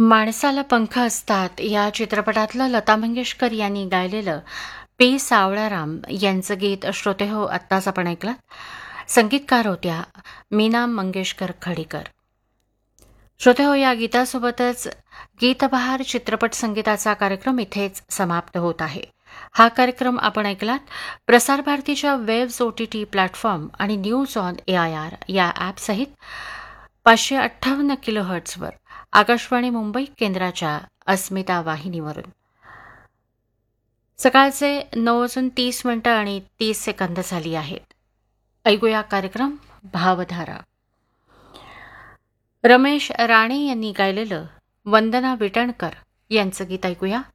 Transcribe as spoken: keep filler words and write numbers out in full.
माणसाला पंख असतात या चित्रपटातलं लता मंगेशकर यांनी गायलेलं पी सावळाराम यांचं गीत श्रोते हो आत्ताच आपण ऐकलं. संगीतकार होत्या मीना मंगेशकर खडीकर. श्रोते हो, या गीतासोबतच गीतबहार चित्रपट संगीताचा कार्यक्रम इथेच समाप्त होत आहे. हा कार्यक्रम आपण ऐकलात प्रसार भारतीच्या waves O T T platform आणि news on A I R या ॲपसहित पाचशे अठ्ठावन्न किलो हर्ट्सवर आकाशवाणी मुंबई केंद्राच्या अस्मिता वाहिनीवरून. सकाळचे नऊ वाजून तीस मिनिटं आणि तीस सेकंद झाली आहेत. ऐकूया कार्यक्रम भावधारा. रमेश राणे यांनी गायलेलं वंदना विटणकर यांचं गीत ऐकूया.